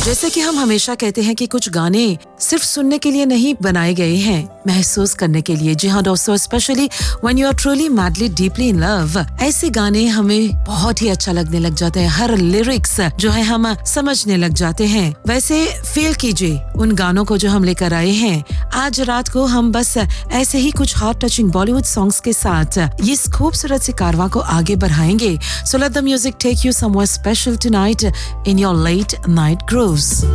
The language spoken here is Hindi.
जैसे कि हम हमेशा कहते हैं कि कुछ गाने सिर्फ सुनने के लिए नहीं बनाए गए हैं, महसूस करने के लिए। जी हाँ दोस्तों, specially when you are truly madly deeply in love, ऐसे गाने हमें बहुत ही अच्छा लगने लग जाते हैं। हर लिरिक्स जो है हम समझने लग जाते हैं। वैसे फील कीजिए उन गानों को जो हम लेकर आए हैं। आज रात को हम बस ऐसे ही कुछ हार्ट टचिंग बॉलीवुड सॉन्ग्स के साथ इस खूबसूरत सी कारवां को आगे बढ़ाएंगे। So let the music take you somewhere special tonight in your late night grooves.